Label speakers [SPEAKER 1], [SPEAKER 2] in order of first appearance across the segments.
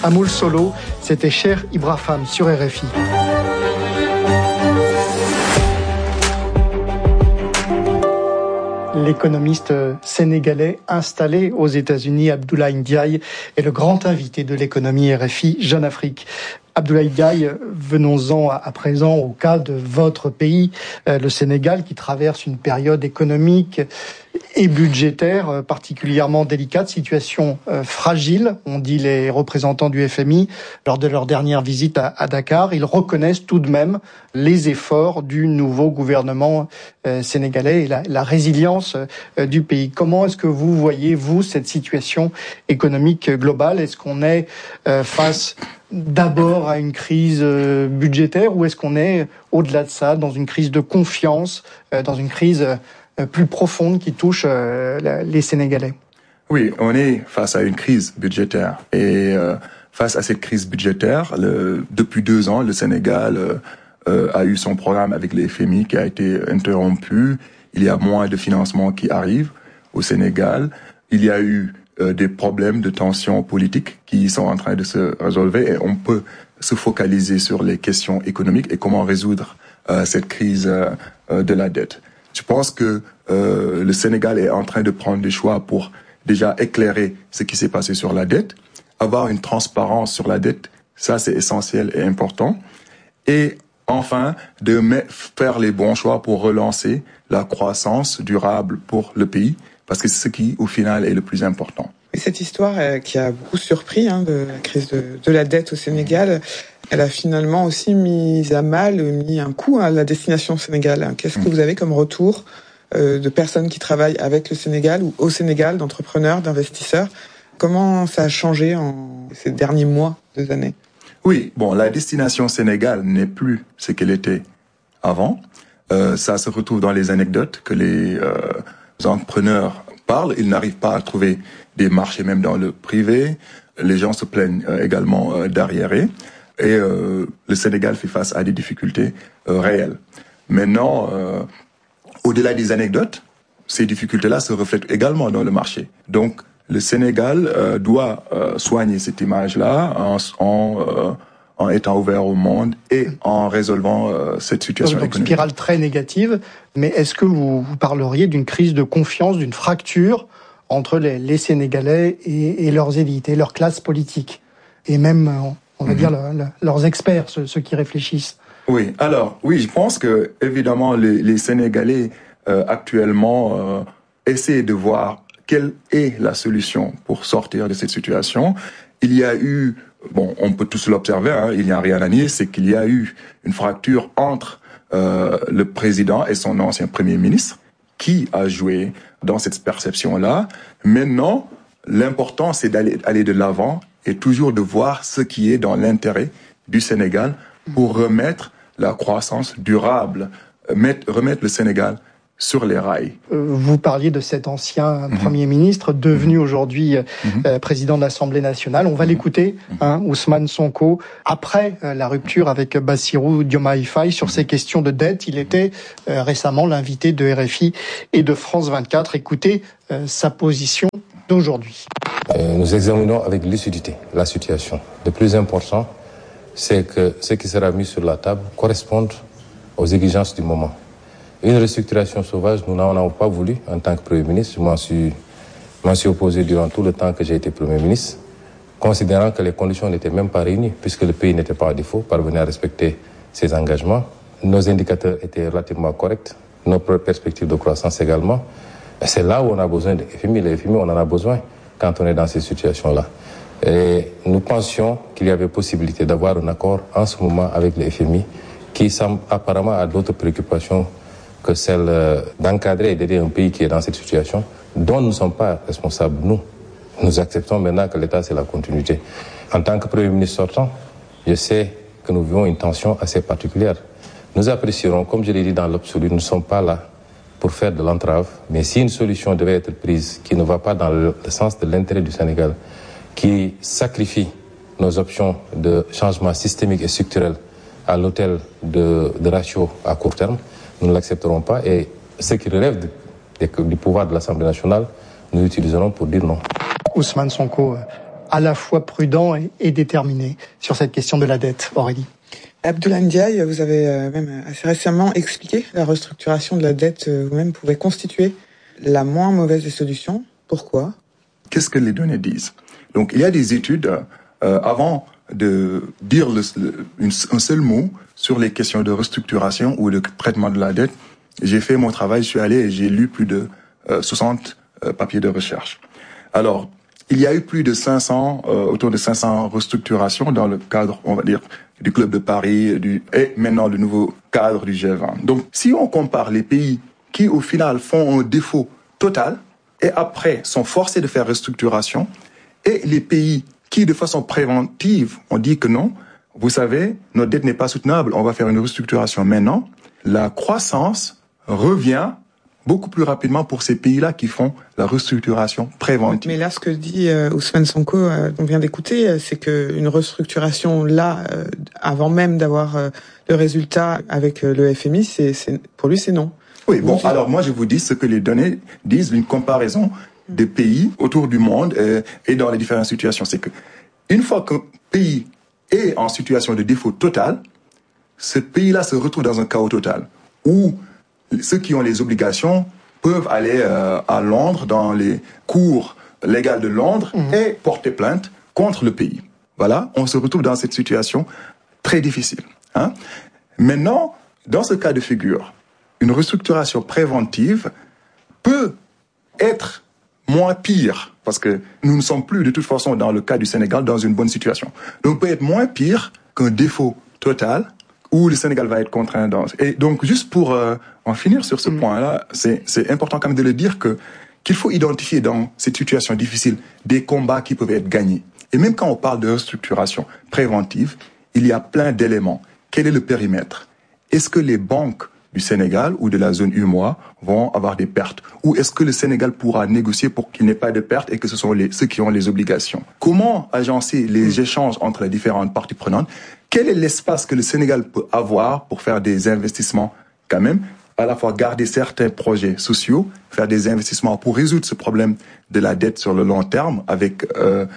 [SPEAKER 1] Amoul Solo, c'était Cher Ibrahim sur RFI. L'économiste sénégalais installé aux États-Unis, Abdoulaye Ndiaye, est le grand invité de l'économie RFI Jeune Afrique. Abdoulaye Ndiaye, venons-en à présent au cas de votre pays, le Sénégal, qui traverse une période économique et budgétaire particulièrement délicate, situation fragile, ont dit les représentants du FMI lors de leur dernière visite à Dakar. Ils reconnaissent tout de même les efforts du nouveau gouvernement sénégalais et la résilience du pays. Comment est-ce que vous voyez, vous, cette situation économique globale? Est-ce qu'on est face d'abord à une crise budgétaire ou est-ce qu'on est, au-delà de ça, dans une crise de confiance, dans une crise plus profonde qui touche les Sénégalais?
[SPEAKER 2] Oui, on est face à une crise budgétaire. Et face à cette crise budgétaire, depuis 2 ans, le Sénégal a eu son programme avec le FMI qui a été interrompu. Il y a moins de financement qui arrive au Sénégal. Il y a eu des problèmes de tensions politiques qui sont en train de se résolver et on peut se focaliser sur les questions économiques et comment résoudre cette crise de la dette. Je pense que le Sénégal est en train de prendre des choix pour déjà éclairer ce qui s'est passé sur la dette, avoir une transparence sur la dette, ça c'est essentiel et important, et enfin de faire les bons choix pour relancer la croissance durable pour le pays, parce que c'est ce qui, au final, est le plus important.
[SPEAKER 3] Et cette histoire qui a beaucoup surpris de la crise de la dette au Sénégal, elle a finalement aussi mis à mal, mis un coup à la destination Sénégal. Qu'est-ce que vous avez comme retour de personnes qui travaillent avec le Sénégal ou au Sénégal, d'entrepreneurs, d'investisseurs? Comment ça a changé en ces derniers mois, 2 années?
[SPEAKER 2] Oui, bon, la destination Sénégal n'est plus ce qu'elle était avant. Ça se retrouve dans les anecdotes que les entrepreneurs parlent. Ils n'arrivent pas à trouver des marchés même dans le privé. Les gens se plaignent également d'arriérés. Et le Sénégal fait face à des difficultés réelles. Maintenant, au-delà des anecdotes, ces difficultés-là se reflètent également dans le marché. Donc, le Sénégal doit soigner cette image-là en étant ouvert au monde et en résolvant cette situation économique.
[SPEAKER 1] Donc, spirale très négative. Mais est-ce que vous parleriez d'une crise de confiance, d'une fracture entre les Sénégalais et leurs élites, et leur classe politique, et même, on va dire, leurs experts, ceux qui réfléchissent?
[SPEAKER 2] Oui, alors, oui, je pense que, évidemment, les Sénégalais, actuellement, essaient de voir quelle est la solution pour sortir de cette situation. Il y a eu, bon, on peut tous l'observer, il n'y a rien à nier, c'est qu'il y a eu une fracture entre le président et son ancien premier ministre, qui a joué dans cette perception-là. Maintenant, l'important, c'est d'aller de l'avant et toujours de voir ce qui est dans l'intérêt du Sénégal pour remettre la croissance durable, remettre le Sénégal sur les rails.
[SPEAKER 1] Vous parliez de cet ancien Premier ministre, devenu aujourd'hui président de l'Assemblée nationale. On va l'écouter, Ousmane Sonko, après la rupture avec Bassirou Diomaye Faye sur ces questions de dette. Il était récemment l'invité de RFI et de France 24. Écoutez sa position d'aujourd'hui.
[SPEAKER 4] Nous examinons avec lucidité la situation. Le plus important, c'est que ce qui sera mis sur la table corresponde aux exigences du moment. Une restructuration sauvage, nous n'en avons pas voulu en tant que Premier ministre. Je m'en suis opposé durant tout le temps que j'ai été Premier ministre, considérant que les conditions n'étaient même pas réunies, puisque le pays n'était pas à défaut, parvenait à respecter ses engagements. Nos indicateurs étaient relativement corrects, nos perspectives de croissance également. Et c'est là où on a besoin de FMI. Les FMI, on en a besoin quand on est dans ces situations-là. Et nous pensions qu'il y avait possibilité d'avoir un accord en ce moment avec les FMI, qui semble apparemment à d'autres préoccupations que celle d'encadrer et d'aider un pays qui est dans cette situation, dont nous ne sommes pas responsables, nous. Nous acceptons maintenant que l'État, c'est la continuité. En tant que Premier ministre sortant, je sais que nous vivons une tension assez particulière. Nous apprécierons, comme je l'ai dit dans l'absolu, nous ne sommes pas là pour faire de l'entrave, mais si une solution devait être prise qui ne va pas dans le sens de l'intérêt du Sénégal, qui sacrifie nos options de changement systémique et structurel à l'autel de ratios à court terme, nous ne l'accepterons pas, et ce qui relève du pouvoir de l'Assemblée nationale, nous l'utiliserons pour dire non.
[SPEAKER 1] Ousmane Sonko, à la fois prudent et déterminé sur cette question de la dette. Aurélie.
[SPEAKER 3] Abdoulaye Ndiaye, vous avez même assez récemment expliqué que la restructuration de la dette vous-même pouvait constituer la moins mauvaise des solutions. Pourquoi ?
[SPEAKER 2] Qu'est-ce que les données disent ? Donc, il y a des études, avant de dire un seul mot sur les questions de restructuration ou de traitement de la dette, j'ai fait mon travail, je suis allé et j'ai lu plus de 60 papiers de recherche. Alors, il y a eu plus de 500, autour de 500 restructurations dans le cadre, on va dire, du Club de Paris et maintenant le nouveau cadre du G20. Donc, si on compare les pays qui, au final, font un défaut total et après sont forcés de faire restructuration et les pays qui, de façon préventive, ont dit que non, vous savez, notre dette n'est pas soutenable, on va faire une restructuration maintenant, la croissance revient beaucoup plus rapidement pour ces pays-là qui font la restructuration préventive.
[SPEAKER 3] Mais là, ce que dit Ousmane Sonko, qu'on vient d'écouter, c'est qu'une restructuration là, avant même d'avoir le résultat avec le FMI, pour lui, c'est non.
[SPEAKER 2] Oui, bon, alors moi je vous dis ce que les données disent, une comparaison des pays autour du monde et dans les différentes situations. C'est que une fois qu'un pays est en situation de défaut total, ce pays-là se retrouve dans un chaos total, où ceux qui ont les obligations peuvent aller à Londres, dans les cours légales de Londres, et porter plainte contre le pays. Voilà, on se retrouve dans cette situation très difficile. Hein. Maintenant, dans ce cas de figure, une restructuration préventive peut être moins pire, parce que nous ne sommes plus de toute façon dans le cas du Sénégal dans une bonne situation. Donc peut être moins pire qu'un défaut total où le Sénégal va être contraint dans... Et donc juste pour en finir sur ce point-là, c'est important quand même de le dire qu'il faut identifier dans cette situation difficile des combats qui peuvent être gagnés. Et même quand on parle de restructuration préventive, il y a plein d'éléments. Quel est le périmètre ? Est-ce que les banques du Sénégal ou de la zone UEMOA vont avoir des pertes? Ou est-ce que le Sénégal pourra négocier pour qu'il n'y ait pas de pertes et que ce sont ceux qui ont les obligations? Comment agencer les échanges entre les différentes parties prenantes? Quel est l'espace que le Sénégal peut avoir pour faire des investissements quand même, à la fois garder certains projets sociaux, faire des investissements pour résoudre ce problème de la dette sur le long terme avec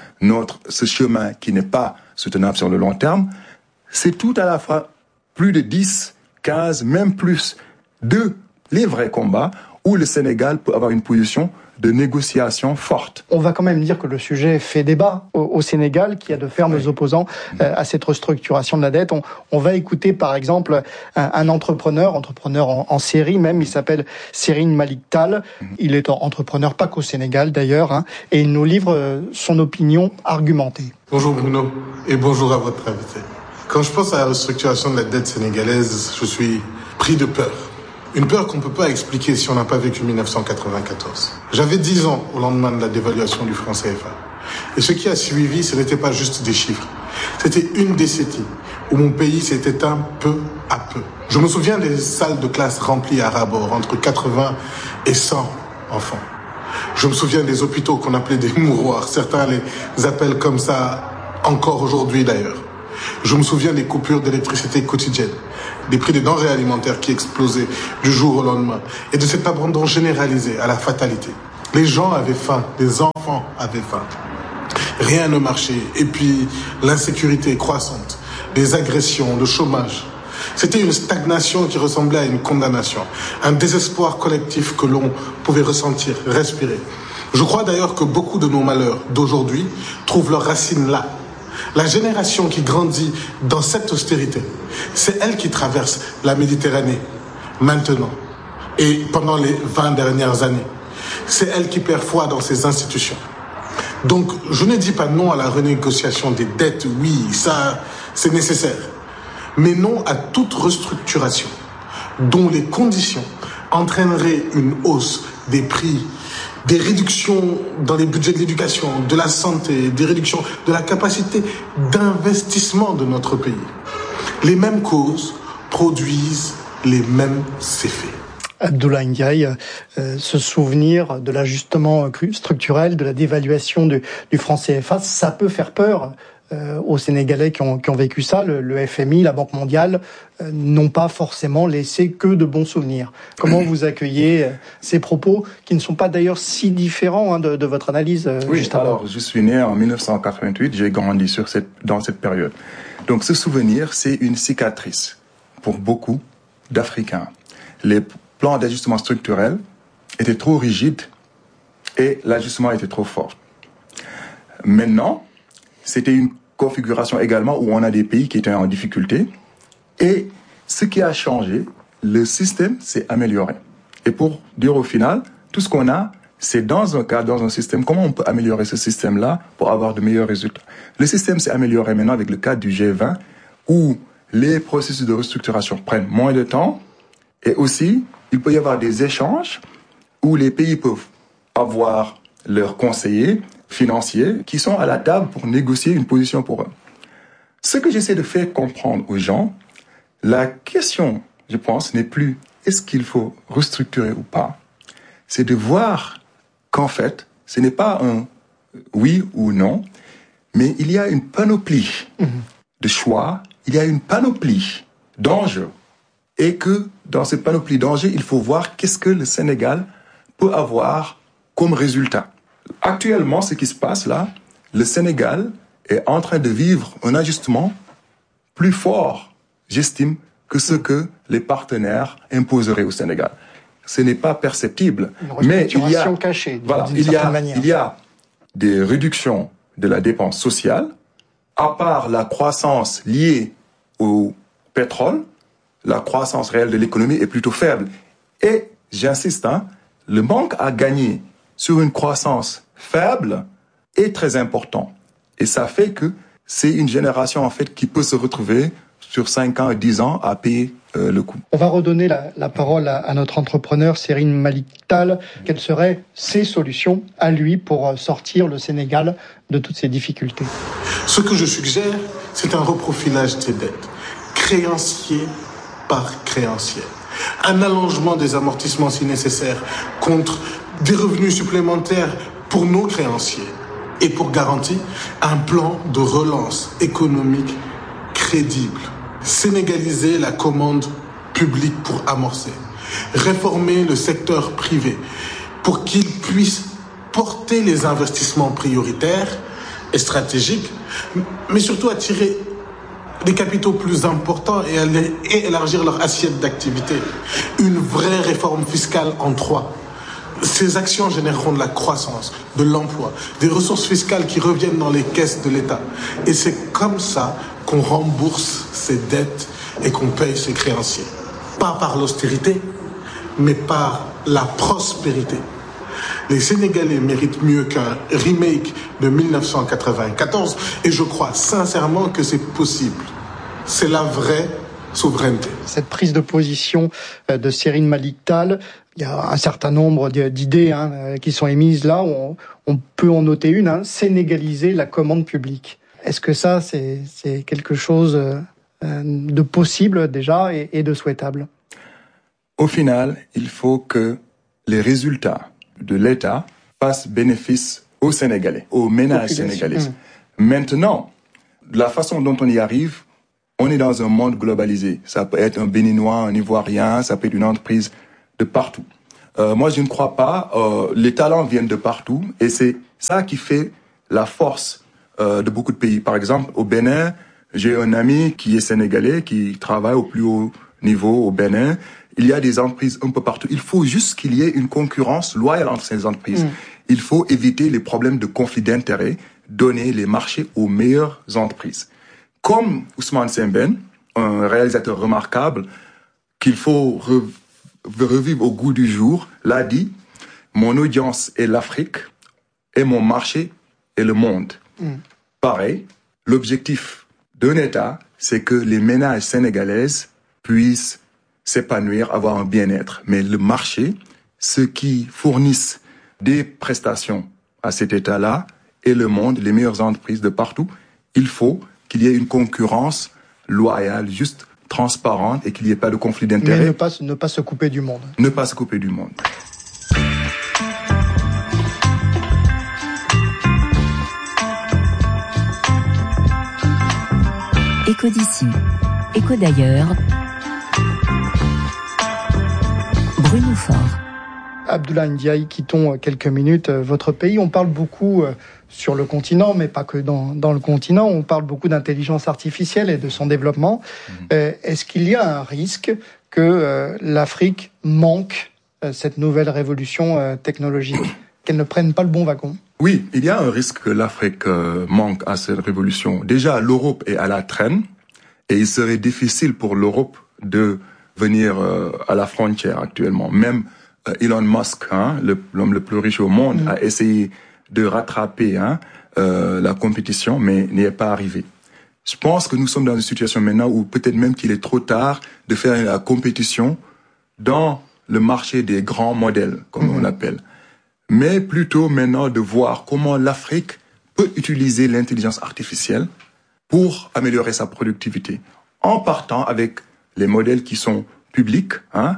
[SPEAKER 2] ce chemin qui n'est pas soutenable sur le long terme? C'est tout à la fois plus de 10, 15, même plus de les vrais combats où le Sénégal peut avoir une position de négociation forte.
[SPEAKER 1] On va quand même dire que le sujet fait débat au Sénégal, qui a de fermes opposants à cette restructuration de la dette. On va écouter par exemple un entrepreneur en série même, il s'appelle Serigne Malick Tall. Il est entrepreneur pas qu'au Sénégal d'ailleurs, hein, et il nous livre son opinion argumentée.
[SPEAKER 5] Bonjour Bruno, et bonjour à votre invité. Quand je pense à la restructuration de la dette sénégalaise, je suis pris de peur. Une peur qu'on ne peut pas expliquer si on n'a pas vécu 1994. J'avais 10 ans au lendemain de la dévaluation du franc CFA. Et ce qui a suivi, ce n'était pas juste des chiffres. C'était une décennie où mon pays s'est éteint peu à peu. Je me souviens des salles de classe remplies à ras-bord, entre 80 et 100 enfants. Je me souviens des hôpitaux qu'on appelait des mouroirs. Certains les appellent comme ça encore aujourd'hui d'ailleurs. Je me souviens des coupures d'électricité quotidiennes, des prix des denrées alimentaires qui explosaient du jour au lendemain et de cet abandon généralisé à la fatalité. Les gens avaient faim, les enfants avaient faim. Rien ne marchait et puis l'insécurité croissante, les agressions, le chômage. C'était une stagnation qui ressemblait à une condamnation, un désespoir collectif que l'on pouvait ressentir, respirer. Je crois d'ailleurs que beaucoup de nos malheurs d'aujourd'hui trouvent leurs racines là. La génération qui grandit dans cette austérité, c'est elle qui traverse la Méditerranée maintenant et pendant les 20 dernières années. C'est elle qui perd foi dans ses institutions. Donc, je ne dis pas non à la renégociation des dettes, oui, ça, c'est nécessaire. Mais non à toute restructuration dont les conditions entraîneraient une hausse des prix, des réductions dans les budgets de l'éducation, de la santé, des réductions de la capacité d'investissement de notre pays. Les mêmes causes produisent les mêmes effets.
[SPEAKER 1] Abdoulaye Ndiaye, se souvenir de l'ajustement structurel, de la dévaluation du franc CFA, ça peut faire peur aux Sénégalais qui ont vécu ça. Le FMI, la Banque mondiale n'ont pas forcément laissé que de bons souvenirs. Comment vous accueillez ces propos qui ne sont pas d'ailleurs si différents de votre analyse juste avant?
[SPEAKER 2] Alors je suis né en 1988, j'ai grandi dans cette période. Donc ce souvenir, c'est une cicatrice pour beaucoup d'Africains. Les plans d'ajustement structurel étaient trop rigides et l'ajustement était trop fort. Maintenant, c'était une configuration également où on a des pays qui étaient en difficulté. Et ce qui a changé, le système s'est amélioré. Et pour dire au final, tout ce qu'on a, c'est dans un système. Comment on peut améliorer ce système-là pour avoir de meilleurs résultats? Le système s'est amélioré maintenant avec le cadre du G20, où les processus de restructuration prennent moins de temps. Et aussi, il peut y avoir des échanges où les pays peuvent avoir leurs conseillers financiers qui sont à la table pour négocier une position pour eux. Ce que j'essaie de faire comprendre aux gens, la question, je pense, n'est plus est-ce qu'il faut restructurer ou pas. C'est de voir qu'en fait, ce n'est pas un oui ou non, mais il y a une panoplie de choix, il y a une panoplie d'enjeux. Et que dans cette panoplie d'enjeux, il faut voir qu'est-ce que le Sénégal peut avoir comme résultat. Actuellement, ce qui se passe là, le Sénégal est en train de vivre un ajustement plus fort, j'estime, que ce que les partenaires imposeraient au Sénégal. Ce n'est pas perceptible, mais il y a
[SPEAKER 1] cachée,
[SPEAKER 2] il y a des réductions de la dépense sociale, à part la croissance liée au pétrole. La croissance réelle de l'économie est plutôt faible. Et, j'insiste, le manque à gagner sur une croissance faible est très important. Et ça fait que c'est une génération, en fait, qui peut se retrouver sur 5 ans et 10 ans à payer le coût.
[SPEAKER 1] On va redonner la parole à notre entrepreneur, Serigne Malick Tall. Quelles seraient ses solutions à lui pour sortir le Sénégal de toutes ces difficultés?
[SPEAKER 5] Ce que je suggère, c'est un reprofilage des dettes. Créancier par créancier. Un allongement des amortissements si nécessaire contre des revenus supplémentaires pour nos créanciers. Et pour garantir un plan de relance économique crédible. Sénégaliser la commande publique pour amorcer. Réformer le secteur privé pour qu'il puisse porter les investissements prioritaires et stratégiques, mais surtout attirer des capitaux plus importants et élargir leur assiette d'activité. Une vraie réforme fiscale en 3. Ces actions généreront de la croissance, de l'emploi, des ressources fiscales qui reviennent dans les caisses de l'État. Et c'est comme ça qu'on rembourse ses dettes et qu'on paye ses créanciers. Pas par l'austérité, mais par la prospérité. Les Sénégalais méritent mieux qu'un remake de 1994 et je crois sincèrement que c'est possible. C'est la vraie souveraineté.
[SPEAKER 1] Cette prise de position de Serigne Malick Tall, il y a un certain nombre d'idées qui sont émises là. On peut en noter une, sénégaliser la commande publique. Est-ce que ça, c'est quelque chose de possible déjà et de souhaitable?
[SPEAKER 2] Au final, il faut que les résultats de l'État fassent bénéfice aux Sénégalais, aux ménages sénégalais. Maintenant, la façon dont on y arrive, on est dans un monde globalisé. Ça peut être un Béninois, un Ivoirien, ça peut être une entreprise de partout. Moi, je ne crois pas. Les talents viennent de partout et c'est ça qui fait la force de beaucoup de pays. Par exemple, au Bénin, j'ai un ami qui est sénégalais, qui travaille au plus haut niveau au Bénin. Il y a des entreprises un peu partout. Il faut juste qu'il y ait une concurrence loyale entre ces entreprises. Il faut éviter les problèmes de conflit d'intérêts, donner les marchés aux meilleures entreprises. Comme Ousmane Sembène, un réalisateur remarquable, qu'il faut revivre au goût du jour, l'a dit, mon audience est l'Afrique et mon marché est le monde. Pareil, l'objectif d'un État, c'est que les ménages sénégalaises puissent s'épanouir, avoir un bien-être. Mais le marché, ceux qui fournissent des prestations à cet État-là, et le monde, les meilleures entreprises de partout, il faut qu'il y ait une concurrence loyale, juste, transparente, et qu'il n'y ait pas de conflit d'intérêts.
[SPEAKER 1] Mais ne pas se couper du monde.
[SPEAKER 2] Ne pas se couper du monde.
[SPEAKER 6] Écho d'ici, écho d'ailleurs. Bruno Faure.
[SPEAKER 1] Abdoulaye Ndiaye, quittons quelques minutes votre pays. On parle beaucoup sur le continent, mais pas que dans le continent. On parle beaucoup d'intelligence artificielle et de son développement. Est-ce qu'il y a un risque que l'Afrique manque cette nouvelle révolution technologique, qu'elle ne prenne pas le bon wagon?
[SPEAKER 2] Oui, il y a un risque que l'Afrique manque à cette révolution. Déjà, l'Europe est à la traîne et il serait difficile pour l'Europe de venir à la frontière actuellement. Même Elon Musk, l'homme le plus riche au monde, a essayé de rattraper la compétition, mais n'y est pas arrivé. Je pense que nous sommes dans une situation maintenant où peut-être même qu'il est trop tard de faire la compétition dans le marché des grands modèles, comme on l'appelle. Mais plutôt maintenant de voir comment l'Afrique peut utiliser l'intelligence artificielle pour améliorer sa productivité, en partant avec les modèles qui sont publics.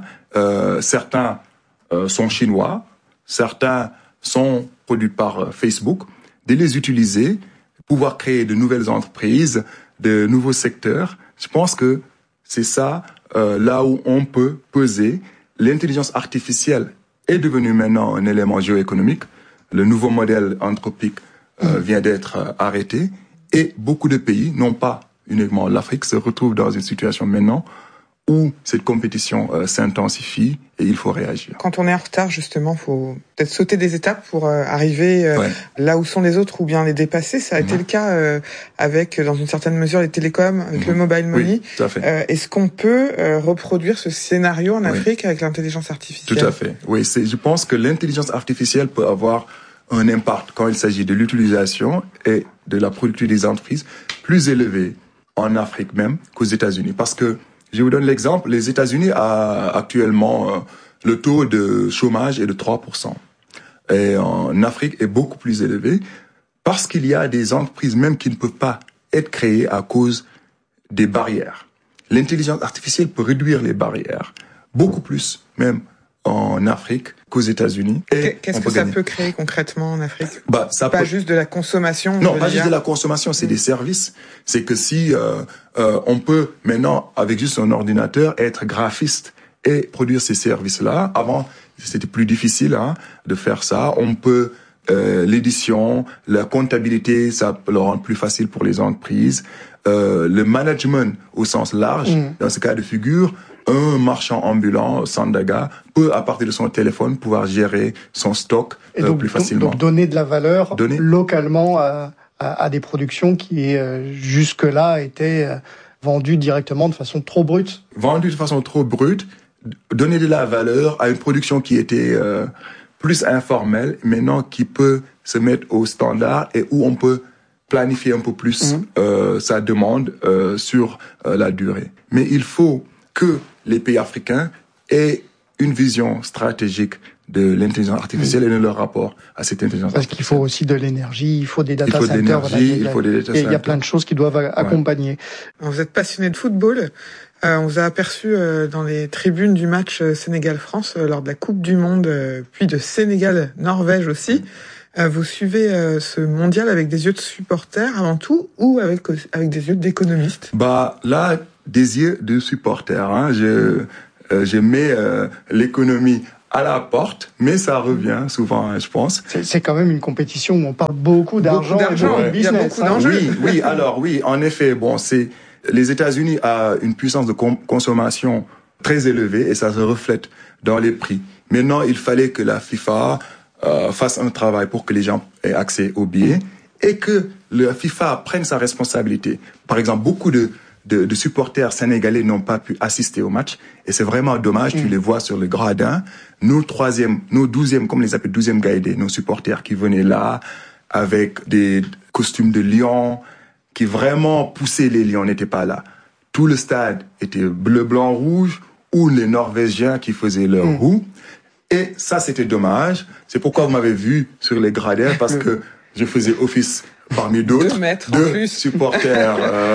[SPEAKER 2] Certains sont chinois, certains sont produits par Facebook, de les utiliser, pouvoir créer de nouvelles entreprises, de nouveaux secteurs. Je pense que c'est ça là où on peut peser. L'intelligence artificielle est devenue maintenant un élément géoéconomique. Le nouveau modèle anthropique vient d'être arrêté et beaucoup de pays, non pas uniquement l'Afrique, se retrouvent dans une situation maintenant où cette compétition s'intensifie et il faut réagir.
[SPEAKER 3] Quand on est en retard, justement, faut peut-être sauter des étapes pour arriver là où sont les autres ou bien les dépasser. Ça a été le cas avec, dans une certaine mesure, les télécoms, avec le mobile money.
[SPEAKER 2] Oui, tout à fait.
[SPEAKER 3] Est-ce qu'on peut reproduire ce scénario en Afrique avec l'intelligence artificielle?
[SPEAKER 2] Tout à fait. Oui, je pense que l'intelligence artificielle peut avoir un impact quand il s'agit de l'utilisation et de la productivité des entreprises plus élevé en Afrique même qu'aux États-Unis. Parce que, je vous donne l'exemple, les États-Unis a actuellement le taux de chômage est de 3%. Et en Afrique est beaucoup plus élevé parce qu'il y a des entreprises même qui ne peuvent pas être créées à cause des barrières. L'intelligence artificielle peut réduire les barrières, beaucoup plus même en Afrique qu'aux États-Unis.
[SPEAKER 3] Qu'est-ce que ça peut créer concrètement en Afrique?
[SPEAKER 2] Ça
[SPEAKER 3] pas
[SPEAKER 2] peut...
[SPEAKER 3] juste de la consommation.
[SPEAKER 2] Non, pas juste de la consommation, c'est des services. C'est que si on peut maintenant, avec juste un ordinateur, être graphiste et produire ces services-là. Avant, c'était plus difficile de faire ça. On peut l'édition, la comptabilité, ça peut le rendre plus facile pour les entreprises. Le management au sens large, dans ce cas de figure, un marchand ambulant, Sandaga, peut, à partir de son téléphone, pouvoir gérer son stock plus facilement.
[SPEAKER 1] Donc donner de la valeur localement à des productions qui, jusque-là, étaient vendues directement de façon trop brute.
[SPEAKER 2] Vendues de façon trop brute, donner de la valeur à une production qui était plus informelle, maintenant qui peut se mettre au standard et où on peut planifier un peu plus sa demande sur la durée. Mais il faut que les pays africains aient une vision stratégique de l'intelligence artificielle et de leur rapport à cette intelligence artificielle.
[SPEAKER 1] Parce qu'il faut aussi de l'énergie, il faut des data centers.
[SPEAKER 2] Il faut des data centers.
[SPEAKER 1] Il y a plein de choses qui doivent accompagner.
[SPEAKER 3] Vous êtes passionné de football. On vous a aperçu dans les tribunes du match Sénégal-France lors de la Coupe du Monde, puis de Sénégal-Norvège aussi. Vous suivez ce mondial avec des yeux de supporters avant tout ou avec des yeux d'économistes?
[SPEAKER 2] Là, des yeux de supporters. Je mets l'économie à la porte, mais ça revient souvent, je pense.
[SPEAKER 1] C'est quand même une compétition où on parle beaucoup d'argent et beaucoup de business.
[SPEAKER 3] Il y a beaucoup d'enjeux.
[SPEAKER 2] Oui, en effet, les États-Unis ont une puissance de consommation très élevée et ça se reflète dans les prix. Maintenant, il fallait que la FIFA fasse un travail pour que les gens aient accès aux billets et que la FIFA prenne sa responsabilité. Par exemple, beaucoup de supporters sénégalais n'ont pas pu assister au match et c'est vraiment dommage. Tu les vois sur le gradin. Nos 12e, comme les appelle 12e Gaïdé, nos supporters qui venaient là avec des costumes de lion, qui vraiment poussaient les lions, n'étaient pas là. Tout le stade était bleu, blanc, rouge, ou les Norvégiens qui faisaient leur roue. Et ça, c'était dommage. C'est pourquoi vous m'avez vu sur les gradins, parce que je faisais office parmi d'autres, deux supporters.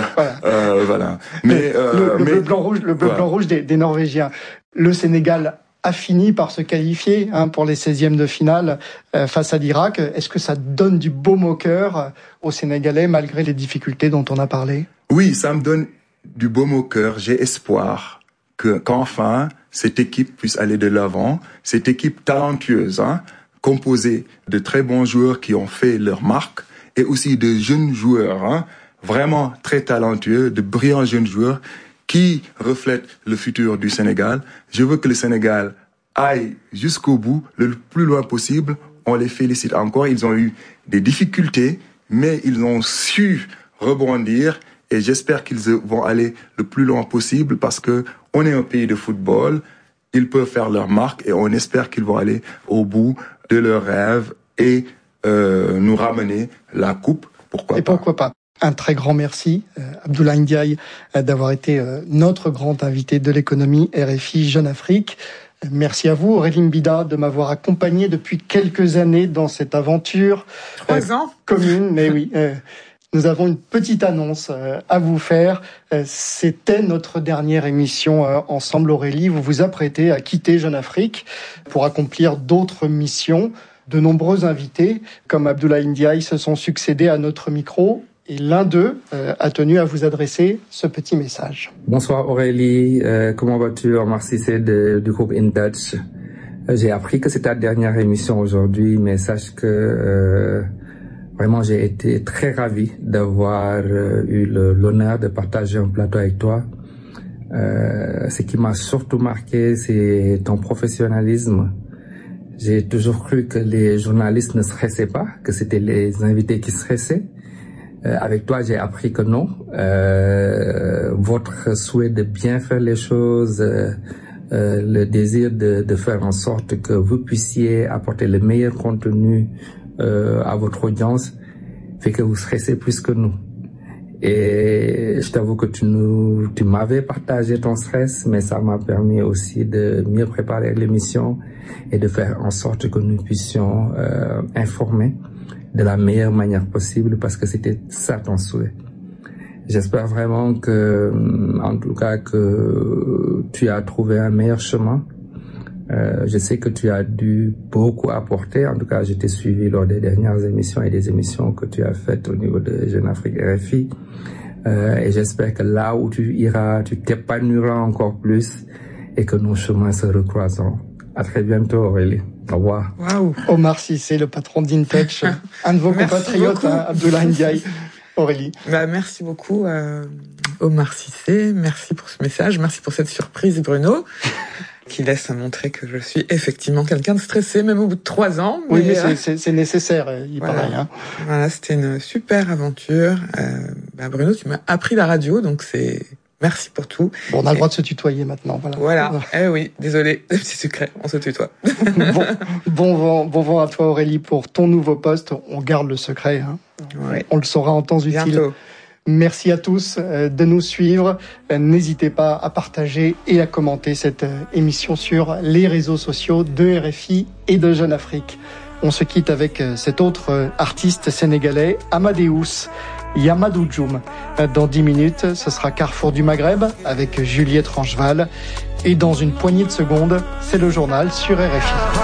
[SPEAKER 2] Voilà. Mais
[SPEAKER 1] le bleu blanc rouge des Norvégiens. Le Sénégal a fini par se qualifier pour les 16e de finale face à l'Irak. Est-ce que ça donne du baume au cœur aux Sénégalais malgré les difficultés dont on a parlé?
[SPEAKER 2] Oui, ça me donne du baume au cœur. J'ai espoir qu'enfin cette équipe puisse aller de l'avant. Cette équipe talentueuse, composée de très bons joueurs qui ont fait leur marque et aussi de jeunes joueurs, vraiment très talentueux, de brillants jeunes joueurs qui reflètent le futur du Sénégal. Je veux que le Sénégal aille jusqu'au bout, le plus loin possible. On les félicite encore. Ils ont eu des difficultés, mais ils ont su rebondir et j'espère qu'ils vont aller le plus loin possible parce que on est un pays de football. Ils peuvent faire leur marque et on espère qu'ils vont aller au bout de leurs rêves et nous ramener la coupe. Pourquoi pas.
[SPEAKER 1] Un très grand merci, Abdoulaye Ndiaye, d'avoir été notre grand invité de l'économie RFI Jeune Afrique. Merci à vous, Aurélie Mbida, de m'avoir accompagné depuis quelques années dans cette aventure
[SPEAKER 3] 3 ans
[SPEAKER 1] commune. Mais oui, nous avons une petite annonce à vous faire. C'était notre dernière émission ensemble, Aurélie. Vous vous apprêtez à quitter Jeune Afrique pour accomplir d'autres missions. De nombreux invités, comme Abdoulaye Ndiaye, se sont succédés à notre micro. Et l'un d'eux a tenu à vous adresser ce petit message.
[SPEAKER 7] Bonsoir Aurélie, comment vas-tu? Omar Cissé du groupe In Touch. J'ai appris que c'est ta dernière émission aujourd'hui, mais sache que vraiment j'ai été très ravi d'avoir eu l'honneur de partager un plateau avec toi. Ce qui m'a surtout marqué, c'est ton professionnalisme. J'ai toujours cru que les journalistes ne stressaient pas, que c'était les invités qui stressaient. Avec toi, j'ai appris que non. Votre souhait de bien faire les choses, le désir de faire en sorte que vous puissiez apporter le meilleur contenu à votre audience fait que vous stressez plus que nous. Et je t'avoue que tu m'avais partagé ton stress, mais ça m'a permis aussi de mieux préparer l'émission et de faire en sorte que nous puissions informer de la meilleure manière possible parce que c'était ça ton souhait. J'espère vraiment que, en tout cas, que tu as trouvé un meilleur chemin. Je sais que tu as dû beaucoup apporter. En tout cas, je t'ai suivi lors des dernières émissions et des émissions que tu as faites au niveau de Jeune Afrique RFI. Et j'espère que là où tu iras, tu t'épanouiras encore plus et que nos chemins se recroiseront. À très bientôt, Aurélie. Au revoir.
[SPEAKER 3] Waouh.
[SPEAKER 1] Omar Cissé, le patron d'InTouch, un de vos compatriotes, Abdoulaye Ndiaye. Aurélie.
[SPEAKER 3] Merci beaucoup, Omar Cissé. Merci pour ce message. Merci pour cette surprise, Bruno, qui laisse à montrer que je suis effectivement quelqu'un de stressé, même au bout de 3 ans.
[SPEAKER 1] Oui, mais c'est nécessaire, il paraît.
[SPEAKER 3] Voilà, c'était une super aventure. Bruno, tu m'as appris la radio, donc merci pour tout.
[SPEAKER 1] Bon, on a le droit de se tutoyer maintenant,
[SPEAKER 3] voilà. Oui, désolé, petit secret, on se tutoie.
[SPEAKER 1] Bon vent à toi, Aurélie, pour ton nouveau poste. On garde le secret,
[SPEAKER 3] Ouais.
[SPEAKER 1] On le saura en temps utile.
[SPEAKER 3] Bientôt.
[SPEAKER 1] Merci à tous de nous suivre. N'hésitez pas à partager et à commenter cette émission sur les réseaux sociaux de RFI et de Jeune Afrique. On se quitte avec cet autre artiste sénégalais, Amadeus Yamadou Djoum. Dans 10 minutes, ce sera Carrefour du Maghreb avec Juliette Rangeval. Et dans une poignée de secondes, c'est le journal sur RFI.